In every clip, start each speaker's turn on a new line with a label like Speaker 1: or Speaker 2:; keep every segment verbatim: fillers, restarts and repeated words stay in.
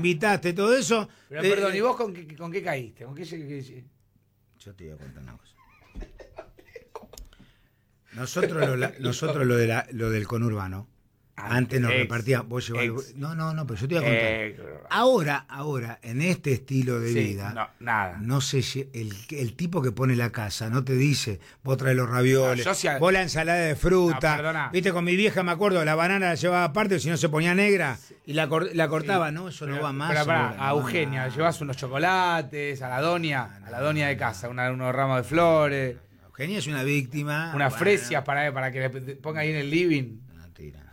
Speaker 1: invitaste, todo eso.
Speaker 2: Pero
Speaker 1: eh,
Speaker 2: perdón, ¿y vos con qué, con qué caíste? ¿Con qué, qué- qué-
Speaker 1: Yo te voy a contar una cosa. Nosotros lo, la- nosotros lo, de la- lo del conurbano,
Speaker 2: Antes,
Speaker 1: antes nos
Speaker 2: ex,
Speaker 1: repartíamos, vos llevabas...
Speaker 2: ex.
Speaker 1: No, no, no, pero yo te voy a contar.
Speaker 2: Eh,
Speaker 1: Ahora, ahora, en este estilo de
Speaker 2: sí,
Speaker 1: vida,
Speaker 2: no, nada.
Speaker 1: no sé si el, el tipo que pone la casa no te dice, vos traes los ravioles,
Speaker 2: No, yo sí a-
Speaker 1: vos la ensalada de fruta,
Speaker 2: No, perdona.
Speaker 1: viste, con mi vieja me acuerdo, la banana la llevaba aparte, si no se ponía negra, y la, cor- la cortaba,
Speaker 2: Sí.
Speaker 1: no, eso
Speaker 2: Pero-
Speaker 1: no va más.
Speaker 2: Pero pará,
Speaker 1: ahora,
Speaker 2: a
Speaker 1: no,
Speaker 2: Eugenia,
Speaker 1: no.
Speaker 2: llevas unos chocolates, a la doña, a la doña de casa, una- unos ramos de flores,
Speaker 1: Eugenia es una víctima.
Speaker 2: unas
Speaker 1: bueno,
Speaker 2: fresias para, para que le ponga ahí en el living.
Speaker 1: Mentira.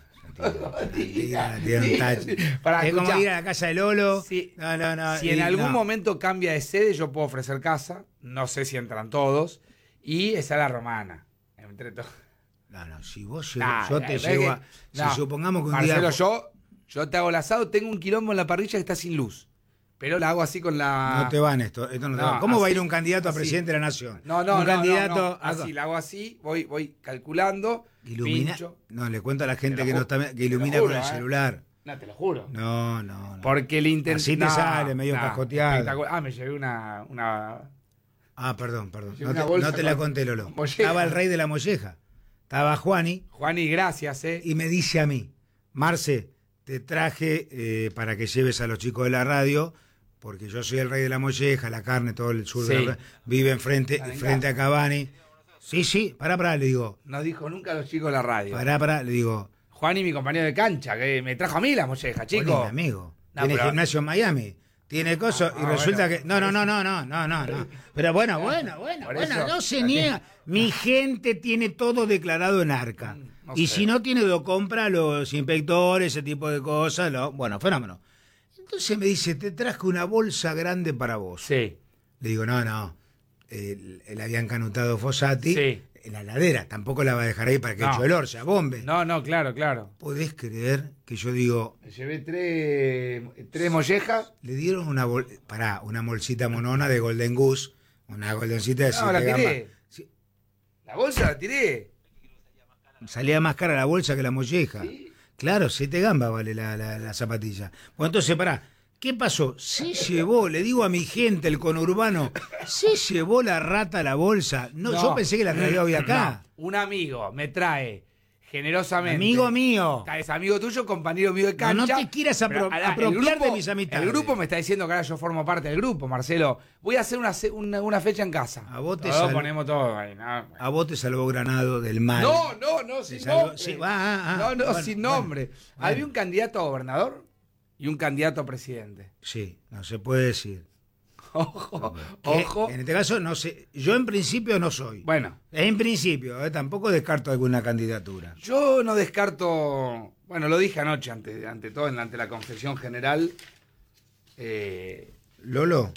Speaker 1: Mentira, mentira, tiene un tacho.
Speaker 2: Pará,
Speaker 1: Es como
Speaker 2: escuchá.
Speaker 1: ir a la casa de Lolo.
Speaker 2: Si,
Speaker 1: No, no, no,
Speaker 2: si
Speaker 1: y
Speaker 2: en algún
Speaker 1: no.
Speaker 2: momento cambia de sede, yo puedo ofrecer casa, no sé si entran todos, y esa es la romana. Entre todos.
Speaker 1: No, no, si vos llevo-
Speaker 2: Nah,
Speaker 1: yo te
Speaker 2: es
Speaker 1: llevo.
Speaker 2: que-
Speaker 1: a-
Speaker 2: no.
Speaker 1: Si supongamos que un
Speaker 2: Marcelo,
Speaker 1: día.
Speaker 2: yo, yo te hago el asado, tengo un quilombo en la parrilla que está sin luz. Pero la hago así con la.
Speaker 1: No te van esto, esto no te
Speaker 2: No,
Speaker 1: va. ¿Cómo va a ir
Speaker 2: así,
Speaker 1: un candidato a
Speaker 2: así.
Speaker 1: presidente de la nación?
Speaker 2: No, no,
Speaker 1: un
Speaker 2: no,
Speaker 1: candidato
Speaker 2: no, no.
Speaker 1: a-
Speaker 2: Así, la hago así, voy, voy calculando,
Speaker 1: ilumina.
Speaker 2: pincho.
Speaker 1: No, le cuento a la gente
Speaker 2: Te lo
Speaker 1: que no
Speaker 2: ju-
Speaker 1: está que
Speaker 2: te lo
Speaker 1: ilumina
Speaker 2: juro,
Speaker 1: con el
Speaker 2: eh.
Speaker 1: celular.
Speaker 2: No, te lo juro.
Speaker 1: No, no, no.
Speaker 2: Porque el intento.
Speaker 1: Así te sale, medio cascoteado.
Speaker 2: Ah, me llevé una. una
Speaker 1: Ah, perdón, perdón.
Speaker 2: Sí,
Speaker 1: No
Speaker 2: una
Speaker 1: te,
Speaker 2: bolsa
Speaker 1: no te la
Speaker 2: con-
Speaker 1: conté, Lolo.
Speaker 2: con molleja.
Speaker 1: Estaba el rey de la molleja. Estaba Juani
Speaker 2: Juani, gracias, eh.
Speaker 1: y me dice a mí, Marce, te traje eh, para que lleves a los chicos de la radio, porque yo soy el rey de la molleja, la carne, todo el sur
Speaker 2: Sí.
Speaker 1: de la, vive enfrente,
Speaker 2: Están en
Speaker 1: frente a
Speaker 2: casa.
Speaker 1: Cabani. Sí, sí, pará, pará, le digo.
Speaker 2: No dijo nunca a los chicos de la radio.
Speaker 1: Pará, pará, le digo.
Speaker 2: Juani, mi compañero de cancha, que me trajo a mí la molleja,
Speaker 1: Chico.
Speaker 2: chico.
Speaker 1: Mi amigo.
Speaker 2: No,
Speaker 1: Tiene
Speaker 2: pero-
Speaker 1: gimnasio en Miami. Tiene cosas y
Speaker 2: Ah,
Speaker 1: resulta
Speaker 2: bueno.
Speaker 1: que. No, no, no, no, no, no, no, no. Pero bueno, bueno, bueno,
Speaker 2: Por
Speaker 1: bueno,
Speaker 2: eso-
Speaker 1: no se niega. Mi gente tiene todo declarado en arca.
Speaker 2: Mm, no
Speaker 1: y
Speaker 2: sé.
Speaker 1: si no tiene, lo compra los inspectores, ese tipo de cosas. Lo, bueno, fenómeno. Entonces me dice, te traje una bolsa grande para vos.
Speaker 2: Sí.
Speaker 1: Le digo, no, no. El, el habían canutado Fossati
Speaker 2: Sí.
Speaker 1: en la heladera. Tampoco la va a dejar ahí para que
Speaker 2: No.
Speaker 1: eche olor, se bombe.
Speaker 2: No, no, claro, claro.
Speaker 1: ¿Podés creer que yo digo,
Speaker 2: Me llevé tres, tres mollejas.
Speaker 1: le dieron una bol pará, una bolsita monona de Golden Goose, una goldencita de
Speaker 2: No,
Speaker 1: siete
Speaker 2: la
Speaker 1: gambas.
Speaker 2: tiré.
Speaker 1: Sí,
Speaker 2: La bolsa la tiré.
Speaker 1: salía más cara la bolsa que la molleja.
Speaker 2: Sí.
Speaker 1: Claro, siete gambas vale la, la, la zapatilla. Bueno, entonces, pará, ¿qué pasó? Se llevó, le digo a mi gente, el conurbano, se llevó la rata la bolsa. No,
Speaker 2: No.
Speaker 1: yo pensé que la traía hoy acá.
Speaker 2: No, un amigo me trae generosamente.
Speaker 1: Amigo mío.
Speaker 2: Es amigo tuyo, compañero mío de
Speaker 1: No,
Speaker 2: cancha.
Speaker 1: no te quieras apro-
Speaker 2: Pero, ahora,
Speaker 1: apropiar
Speaker 2: el grupo-
Speaker 1: de mis amistades.
Speaker 2: El grupo me está diciendo que ahora yo formo parte del grupo, Marcelo. Voy a hacer una, ce- una, una fecha en casa.
Speaker 1: A vos te
Speaker 2: Todos
Speaker 1: sal-
Speaker 2: ponemos todo ahí. No,
Speaker 1: A vos te salvó Granado del mal.
Speaker 2: no, no, no, sin
Speaker 1: salvo-
Speaker 2: nombre.
Speaker 1: sí, va, ah, ah,
Speaker 2: no, no,
Speaker 1: bueno,
Speaker 2: sin
Speaker 1: bueno,
Speaker 2: nombre.
Speaker 1: bueno.
Speaker 2: Había un candidato a gobernador y un candidato a presidente.
Speaker 1: Sí, no se puede decir.
Speaker 2: Ojo,
Speaker 1: Que,
Speaker 2: ojo.
Speaker 1: En este caso, no sé. Yo en principio no soy.
Speaker 2: Bueno,
Speaker 1: En principio, eh, tampoco descarto alguna candidatura.
Speaker 2: yo no descarto, bueno, lo dije anoche ante, ante todo, ante la confesión general. Eh,
Speaker 1: Lolo.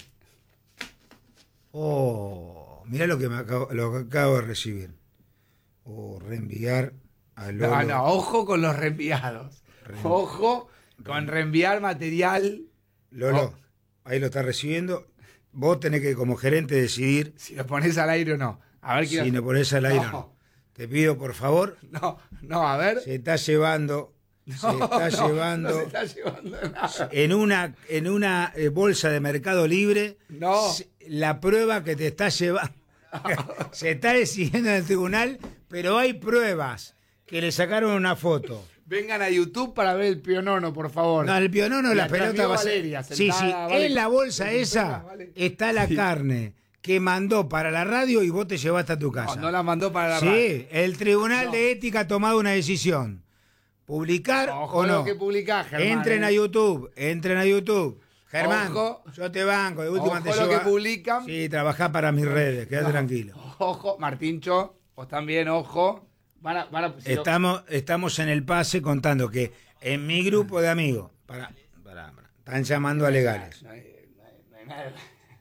Speaker 1: Oh, mirá lo que me acabo, lo que acabo de recibir. O reenviar a Lolo.
Speaker 2: no, no, ojo con los reenviados.
Speaker 1: Re-
Speaker 2: Ojo con reenviar material.
Speaker 1: Lolo,
Speaker 2: Oh.
Speaker 1: ahí lo está recibiendo. Vos tenés que, como gerente, decidir
Speaker 2: Si lo pones al aire o no. A ver qué.
Speaker 1: si no pones al aire o
Speaker 2: No.
Speaker 1: no. Te pido, por favor,
Speaker 2: No, no, a ver.
Speaker 1: se está llevando, se
Speaker 2: No,
Speaker 1: está
Speaker 2: no,
Speaker 1: llevando
Speaker 2: no se está llevando nada.
Speaker 1: en una, en una eh, bolsa de Mercado Libre
Speaker 2: No.
Speaker 1: se- la prueba que te está llevando. Se está decidiendo en el tribunal, pero hay pruebas que le sacaron una foto.
Speaker 2: Vengan a YouTube para ver el pionono, por favor.
Speaker 1: No, el pionono,
Speaker 2: Y
Speaker 1: la
Speaker 2: atrás
Speaker 1: pelota
Speaker 2: mío
Speaker 1: va a ser.
Speaker 2: Valeria,
Speaker 1: Sí, sí,
Speaker 2: sentada, vale.
Speaker 1: en la bolsa
Speaker 2: Sí,
Speaker 1: esa
Speaker 2: vale.
Speaker 1: está la
Speaker 2: Sí.
Speaker 1: carne que mandó para la radio y vos te llevaste a tu casa.
Speaker 2: No, no la mandó para la radio.
Speaker 1: Sí, el Tribunal
Speaker 2: No.
Speaker 1: de Ética ha tomado una decisión. ¿Publicar
Speaker 2: Ojo
Speaker 1: o no?
Speaker 2: lo que publicás, Germán,
Speaker 1: Entren
Speaker 2: eh.
Speaker 1: a YouTube, entren a YouTube. Germán,
Speaker 2: Ojo.
Speaker 1: yo te banco, de última
Speaker 2: Ojo
Speaker 1: te
Speaker 2: lo
Speaker 1: llevo
Speaker 2: que
Speaker 1: a-
Speaker 2: publican.
Speaker 1: Sí, trabajá para mis redes, quédate
Speaker 2: No.
Speaker 1: tranquilo.
Speaker 2: Ojo, Martincho, vos también, ojo. Van a, van a- si lo-
Speaker 1: Estamos, estamos en el pase contando que en mi grupo de amigos, para, para, para, están llamando a legales.
Speaker 2: No hay, no hay- no hay nada.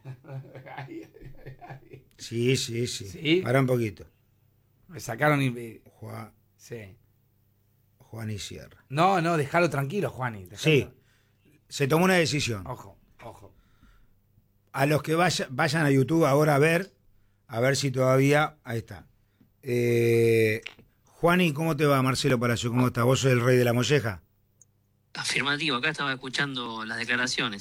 Speaker 1: Sí, sí, sí.
Speaker 2: ¿Sí?
Speaker 1: Para un poquito.
Speaker 2: Me sacaron y.
Speaker 1: Juan,
Speaker 2: Sí.
Speaker 1: Juan y Sierra.
Speaker 2: No, no, déjalo tranquilo, Juani. dejalo.
Speaker 1: Sí, se tomó una decisión.
Speaker 2: Ojo, ojo.
Speaker 1: A los que vaya- vayan a YouTube ahora a ver, a ver si todavía, ahí está. Eh, Juani, ¿cómo te va, Marcelo Palacio? ¿Cómo estás? ¿Vos sos el rey de la molleja?
Speaker 3: Afirmativo, acá estaba escuchando las declaraciones.